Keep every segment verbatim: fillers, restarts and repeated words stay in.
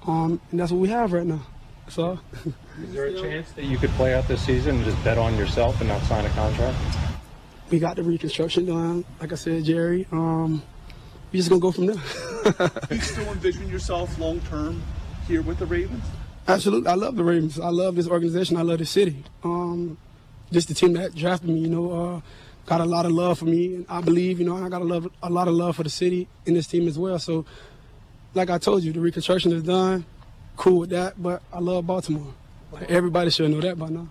um, and that's what we have right now. So, is there a chance that you could play out this season and just bet on yourself and not sign a contract? We got the reconstruction done. Like I said, Jerry, um, we just gonna go from there. Do you still envision yourself long term here with the Ravens? Absolutely, I love the Ravens. I love this organization. I love this city. Um, just the team that drafted me, you know, uh, got a lot of love for me. And I believe, you know, I got a, love, a lot of love for the city and this team as well. So, like I told you, the reconstruction is done. Cool with that, but I love Baltimore. Like, everybody should know that by now.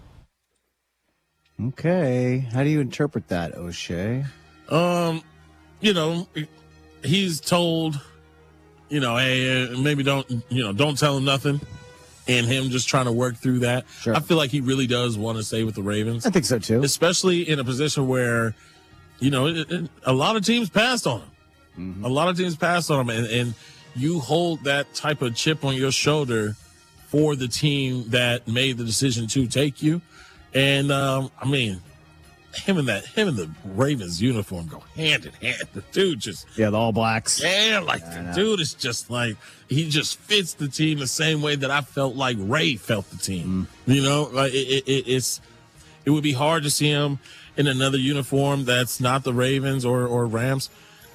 Okay, how do you interpret that, O'Shea? Um, you know, he's told, you know, hey, maybe don't, you know, don't tell him nothing. And him just trying to work through that. Sure. I feel like he really does want to stay with the Ravens. I think so, too. Especially in a position where, you know, it, it, a lot of teams passed on him. Mm-hmm. A lot of teams passed on him. And, and you hold that type of chip on your shoulder for the team that made the decision to take you. And, um, I mean, him and that, him and the Ravens uniform go hand in hand. The dude just. Yeah, the All Blacks. Yeah, like yeah, the dude is just like, he just fits the team the same way that I felt like Ray felt the team. Mm. You know, like it, it, it's, it would be hard to see him in another uniform that's not the Ravens or, or Rams.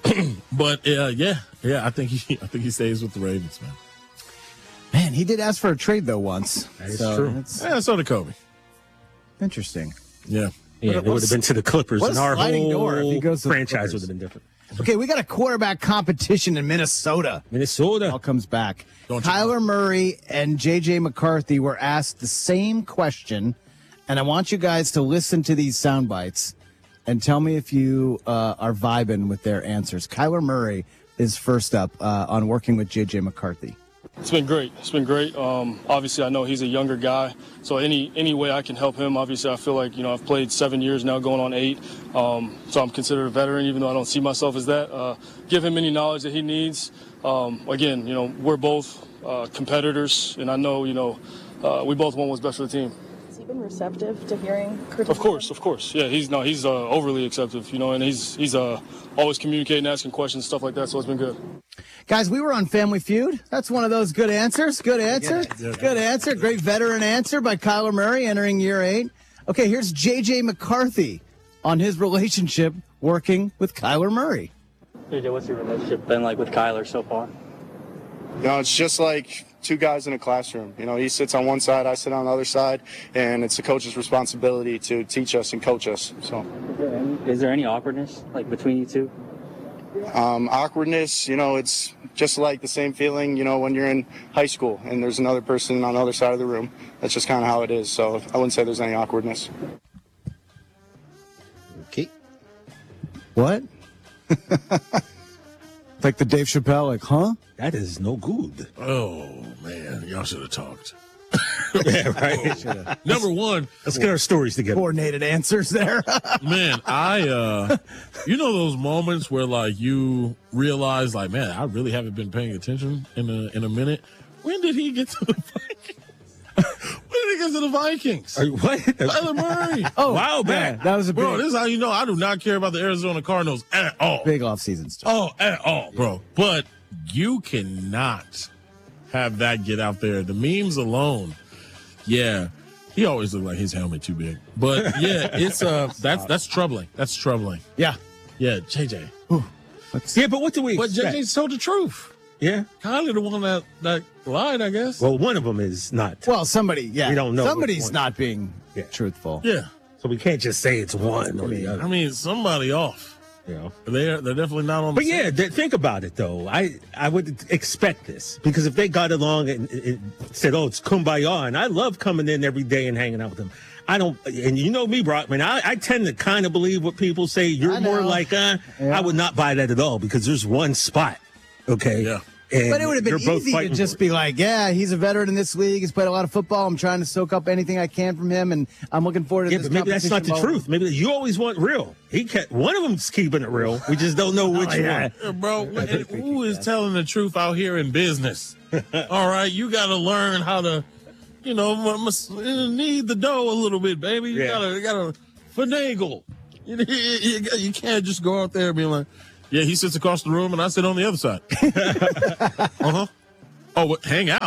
But uh, yeah, yeah, I think he, I think he stays with the Ravens, man. Man, he did ask for a trade though once. That is so true. Yeah, so did Kobe. Interesting. Yeah. Yeah, it would have been to the Clippers, and our whole door if he goes to franchise would have been different. Okay, we got a quarterback competition in Minnesota. Minnesota. All comes back. Don't Kyler Murray and J J McCarthy were asked the same question, and I want you guys to listen to these sound bites and tell me if you uh, are vibing with their answers. Kyler Murray is first up uh, on working with J J McCarthy. It's been great. It's been great. Um, obviously, I know he's a younger guy, so any any way I can help him. Obviously, I feel like you know I've played seven years now, going on eight, um, so I'm considered a veteran, even though I don't see myself as that. Uh, give him any knowledge that he needs. Um, again, you know we're both uh, competitors, and I know you know uh, we both want what's best for the team. Has he been receptive to hearing criticism? Of course, of course. Yeah, he's no, he's uh, overly acceptive, you know, and he's he's uh, always communicating, asking questions, stuff like that. So it's been good. Guys, we were on Family Feud. That's one of those good answers. Good answer. Good answer. Great veteran answer by Kyler Murray entering year eight. Okay, here's J J McCarthy on his relationship working with Kyler Murray. J J, what's your relationship been like with Kyler so far? You know, it's just like two guys in a classroom. You know, he sits on one side, I sit on the other side, and it's the coach's responsibility to teach us and coach us. So, is there any, is there any awkwardness like between you two? Um, awkwardness, you know, it's just like the same feeling, you know, when you're in high school and there's another person on the other side of the room. That's just kind of how it is. So I wouldn't say there's any awkwardness. Okay. What? Like the Dave Chappelle, like, huh? That is no good. Oh, man, y'all should have talked. Yeah, right. Number one, let's get our stories together. Coordinated answers there. Man, I, uh, you know, those moments where like you realize, like, man, I really haven't been paying attention in a in a minute. When did he get to the Vikings? When did he get to the Vikings? Are you, what? Kyler Murray. Oh, wow, man, yeah, that was a big, bro. This is how you know I do not care about the Arizona Cardinals at all. Big offseason stuff. Oh, at all, bro. But you cannot have that get out there. The memes alone. Yeah, he always looked like his helmet too big. But yeah, it's uh, that's that's troubling. That's troubling. Yeah, yeah, J J. Yeah, but what do we? But J J told the truth. Yeah, Kyler the one that that lied, I guess. Well, one of them is not. Well, somebody. Yeah, we don't know. Somebody's not being yeah. truthful. Yeah, so we can't just say it's one I or mean, the other. I mean, somebody off. You know, they're they're definitely not on. But the yeah, th- think about it though. I I would expect this because if they got along and, and said, "Oh, it's kumbaya," and I love coming in every day and hanging out with them. I don't, and you know me, Brockman. I, I tend to kind of believe what people say. You're more like, uh, yeah. I would not buy that at all because there's one spot. Okay. Yeah. And but it would have been easy to just be like, yeah, he's a veteran in this league. He's played a lot of football. I'm trying to soak up anything I can from him, and I'm looking forward to yeah, this. But maybe that's not the truth. Maybe you always want real. He kept, one of them's keeping it real. We just don't know which oh, yeah. one. Bro, who is telling the truth out here in business? All right, you got to learn how to, you know, must knead the dough a little bit, baby. You yeah. gotta, you gotta finagle. You, you, you can't just go out there and be like, yeah, he sits across the room and I sit on the other side. uh-huh. Oh, what, hang out?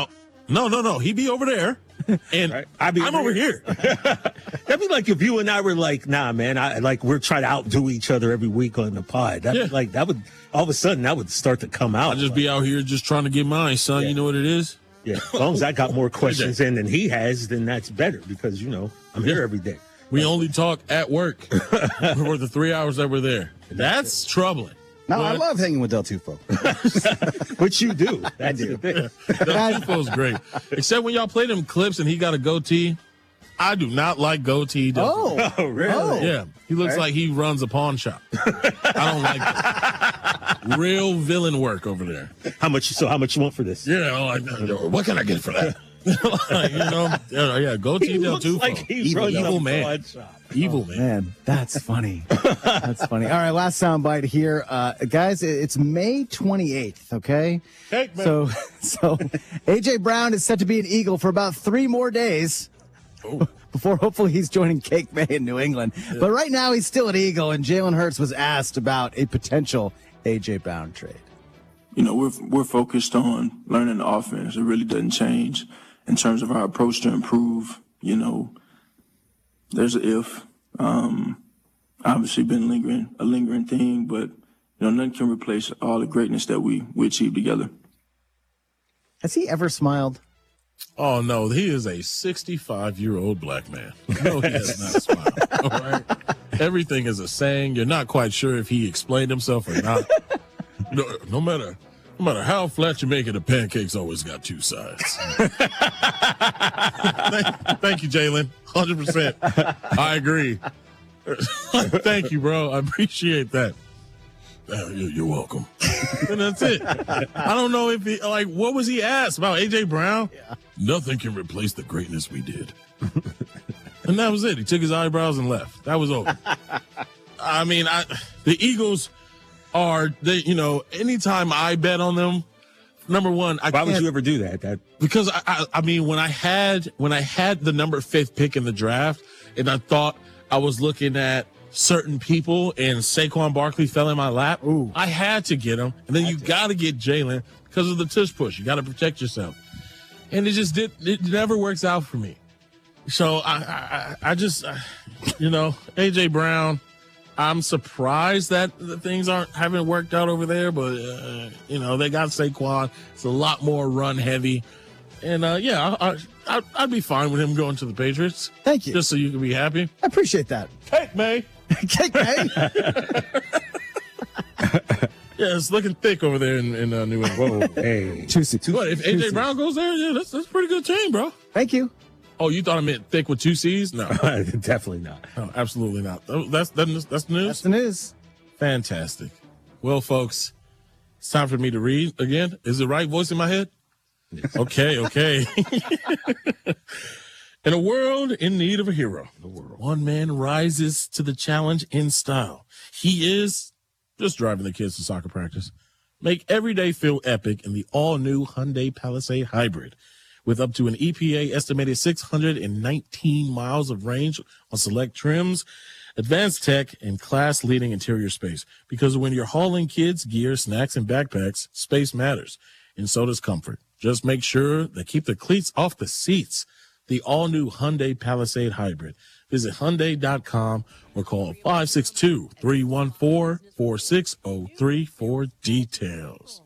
No, no, no. He be over there, and Right. I'd be I'm over over here. That'd be like if you and I were like, nah, man, I like we're trying to outdo each other every week on the pod. That Yeah. like that would all of a sudden that would start to come out. I'll just be out here just trying to get mine, son. Yeah. You know what it is? Yeah, as long as I got more questions in than he has, then that's better because you know I'm here every day. We only talk at work for the three hours that we're there. That's troubling. No, I But- love hanging with Del Tufo. Which you do. That's do. the thing. That feels great. Except when y'all play them clips and he got a goatee. I do not like goatee. Del Tufo. Oh, really? Oh. Yeah, he looks Right. like he runs a pawn shop. I don't like that. Real villain work over there. How much? So how much you want for this? Yeah, like, what can I get for that? Like, you know, yeah, yeah goatee He Del looks Tufo. like he evil, runs evil a man. pawn shop. Evil man. Man, that's funny. That's funny. All right, last soundbite here, uh, guys. it- It's May twenty-eighth. Okay. Heck, man. So, so A J Brown is set to be an Eagle for about three more days. Before hopefully he's joining Cake May in New England. But right now he's still an Eagle, and Jalen Hurts was asked about a potential A J Brown trade. You know, we're we're focused on learning the offense. It really doesn't change in terms of our approach to improve. You know, there's an if. Um, obviously, been lingering a lingering thing, but you know, nothing can replace all the greatness that we we achieved together. Has he ever smiled? Oh no, he is a sixty-five-year-old black man. No, he has not smiled. All right, everything is a saying. You're not quite sure if he explained himself or not. No, no matter, no matter how flat you make it, a pancake's always got two sides. thank, thank you, Jalen. one hundred percent. I agree. Thank you, bro. I appreciate that. Uh, you're, you're welcome. And that's it. I don't know if he, like, what was he asked about A J Brown? Yeah. Nothing can replace the greatness we did. And that was it. He took his eyebrows and left. That was over. I mean, I, the Eagles are, they, you know, anytime I bet on them, number one, I Why can't, would you ever do that? That because I, I, I mean, when I had, when I had the number fifth pick in the draft and I thought I was looking at certain people and Saquon Barkley fell in my lap, Ooh. I had to get him. And then you got to get Jalen because of the tush push. You got to protect yourself. And it just did, it never works out for me. So I, I, I just, uh, you know, A J Brown, I'm surprised that the things aren't, haven't worked out over there, but, uh, you know, they got Saquon. It's a lot more run heavy. And, uh, yeah, I, I, I'd be fine with him going to the Patriots. Thank you. Just so you can be happy. I appreciate that. Cake May. Cake May. Yeah, it's looking thick over there in, in uh, New England. whoa, hey, Juicy. What, if A J Brown goes there, yeah, that's, that's a pretty good team, bro. Thank you. Oh, you thought I meant thick with two C's? No, definitely not. no absolutely not. That's, that's, that's the news? That's the news. Fantastic. Well, folks, it's time for me to read again. Is the right voice in my head? Okay, okay. In a world in need of a hero, one man rises to the challenge in style. He is just driving the kids to soccer practice. Make every day feel epic in the all-new Hyundai Palisade Hybrid. With up to an E P A estimated six hundred nineteen miles of range on select trims, advanced tech, and class-leading interior space. Because when you're hauling kids, gear, snacks, and backpacks, space matters, and so does comfort. Just make sure they keep the cleats off the seats. The all-new Hyundai Palisade Hybrid. Visit Hyundai dot com or call five six two, three one four, four six zero three for details.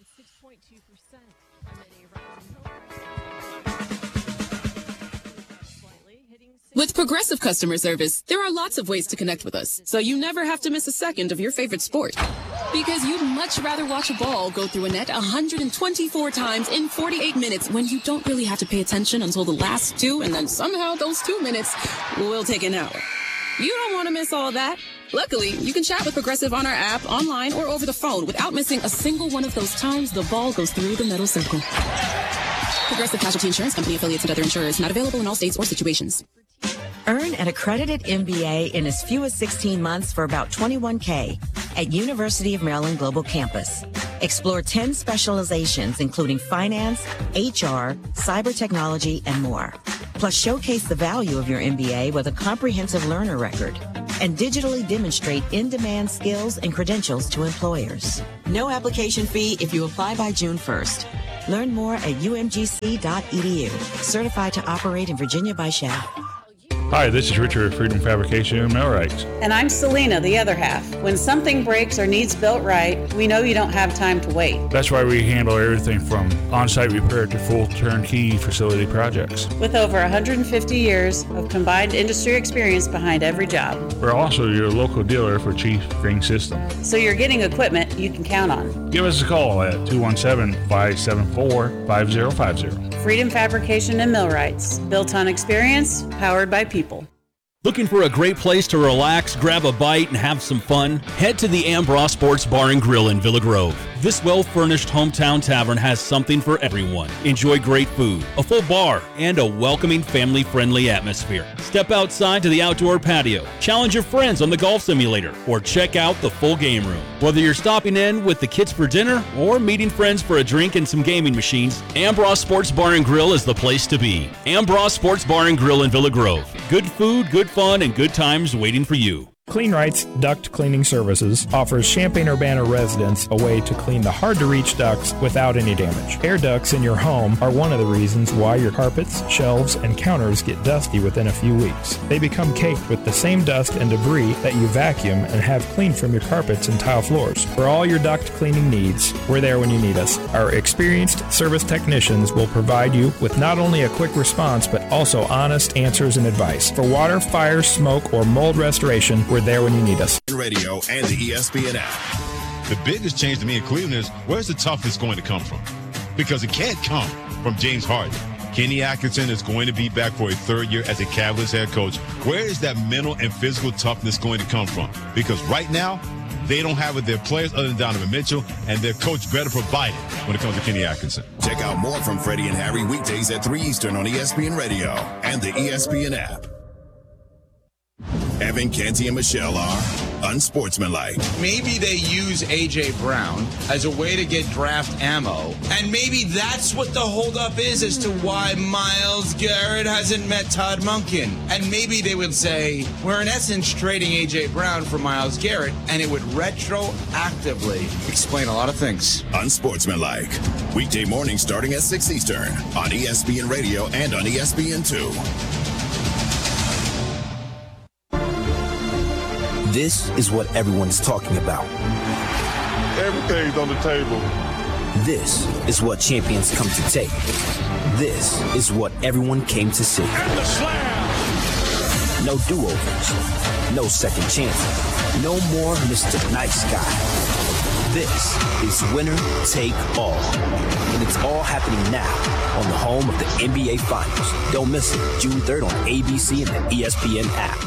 With Progressive Customer Service, there are lots of ways to connect with us, so you never have to miss a second of your favorite sport. Because you'd much rather watch a ball go through a net one hundred twenty-four times in forty-eight minutes when you don't really have to pay attention until the last two, and then somehow those two minutes will take an hour. You don't want to miss all that. Luckily, you can chat with Progressive on our app, online, or over the phone without missing a single one of those times the ball goes through the metal circle. Progressive Casualty Insurance Company, affiliates, and other insurers. Not available in all states or situations. Earn an accredited M B A in as few as sixteen months for about twenty-one K at University of Maryland Global Campus. Explore ten specializations, including finance, H R, cyber technology, and more. Plus, showcase the value of your M B A with a comprehensive learner record and digitally demonstrate in-demand skills and credentials to employers. No application fee if you apply by June first. Learn more at u m g c dot e d u. Certified to operate in Virginia by Shell. Hi, this is Richard of Freedom Fabrication and Millwrights. And I'm Selena, the other half. When something breaks or needs built right, we know you don't have time to wait. That's why we handle everything from on-site repair to full turnkey facility projects. With over one hundred fifty years of combined industry experience behind every job. We're also your local dealer for Chief Ring System. So you're getting equipment you can count on. Give us a call at two one seven, five seven four, five zero five zero. Freedom Fabrication and Millwrights. Built on experience, powered by people. Looking for a great place to relax, grab a bite, and have some fun? Head to the Ambroise Sports Bar and Grill in Villa Grove. This well-furnished hometown tavern has something for everyone. Enjoy great food, a full bar, and a welcoming, family-friendly atmosphere. Step outside to the outdoor patio, challenge your friends on the golf simulator, or check out the full game room. Whether you're stopping in with the kids for dinner or meeting friends for a drink and some gaming machines, Ambroise Sports Bar and Grill is the place to be. Ambroise Sports Bar and Grill in Villa Grove. Good food, good fun, and good times waiting for you. CleanRight's Duct Cleaning Services offers Champaign-Urbana residents a way to clean the hard-to-reach ducts without any damage. Air ducts in your home are one of the reasons why your carpets, shelves, and counters get dusty within a few weeks. They become caked with the same dust and debris that you vacuum and have cleaned from your carpets and tile floors. For all your duct cleaning needs, we're there when you need us. Our experienced service technicians will provide you with not only a quick response, but also honest answers and advice. For water, fire, smoke, or mold restoration, we're there when you need us. Radio and the E S P N app. The biggest change to me in Cleveland is where's the toughness going to come from? Because it can't come from James Harden. Kenny Atkinson is going to be back for a third year as a Cavaliers head coach. Where is that mental and physical toughness going to come from? Because right now, they don't have it. Their players other than Donovan Mitchell, and their coach better provide it when it comes to Kenny Atkinson. Check out more from Freddie and Harry weekdays at three Eastern on E S P N Radio and the E S P N app. Evan, Canty, and Michelle are unsportsmanlike. Maybe they use A J. Brown as a way to get draft ammo, and maybe that's what the holdup is as to why Myles Garrett hasn't met Todd Monken. And maybe they would say, we're in essence trading A J. Brown for Myles Garrett, and it would retroactively explain a lot of things. Unsportsmanlike. Weekday mornings starting at six Eastern on E S P N Radio and on E S P N two. This is what everyone's talking about. Everything's on the table. This is what champions come to take. This is what everyone came to see. And the slam! No do-overs. No second chances. No more Mister Nice Guy. This is winner take all. And it's all happening now on the home of the N B A Finals. Don't miss it. June third on A B C and the E S P N app.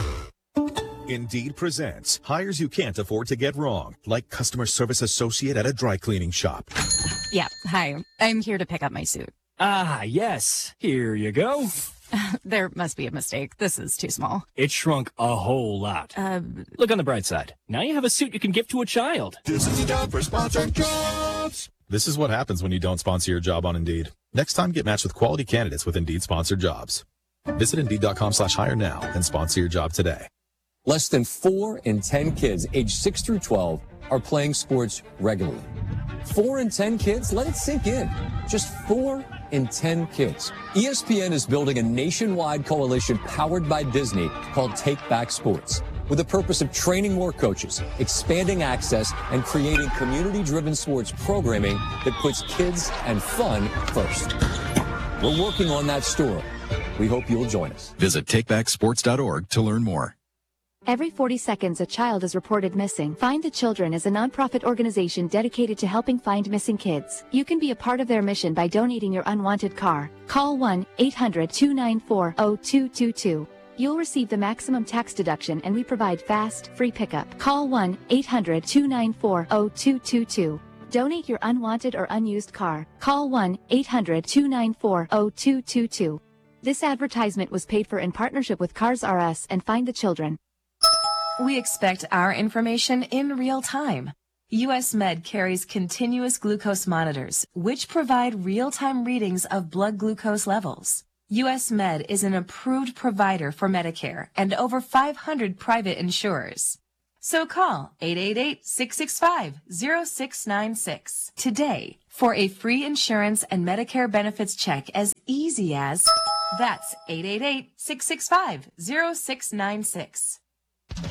Indeed presents hires you can't afford to get wrong, like customer service associate at a dry cleaning shop. Yeah, hi. I'm here to pick up my suit. Ah, yes. Here you go. There must be a mistake. This is too small. It shrunk a whole lot. Uh, Look on the bright side. Now you have a suit you can give to a child. This is the job for sponsored jobs. This is what happens when you don't sponsor your job on Indeed. Next time, get matched with quality candidates with Indeed sponsored jobs. Visit Indeed.com slash hire now and sponsor your job today. Less than four in ten kids aged six through twelve are playing sports regularly. Four in ten kids? Let it sink in. Just four in ten kids. E S P N is building a nationwide coalition powered by Disney called Take Back Sports, with the purpose of training more coaches, expanding access, and creating community-driven sports programming that puts kids and fun first. We're working on that story. We hope you'll join us. Visit take back sports dot org to learn more. Every forty seconds, a child is reported missing. Find the Children is a nonprofit organization dedicated to helping find missing kids. You can be a part of their mission by donating your unwanted car. Call one eight hundred two nine four zero two two two. You'll receive the maximum tax deduction, and we provide fast, free pickup. Call one eight hundred two nine four zero two two two. Donate your unwanted or unused car. Call one eight hundred two nine four zero two two two. This advertisement was paid for in partnership with Cars R Us and Find the Children. We expect our information in real time. U S Med carries continuous glucose monitors, which provide real-time readings of blood glucose levels. U S Med is an approved provider for Medicare and over five hundred private insurers. So call eight eight eight, six six five, zero six nine six today for a free insurance and Medicare benefits check as easy as that's eight eight eight, six six five, zero six nine six.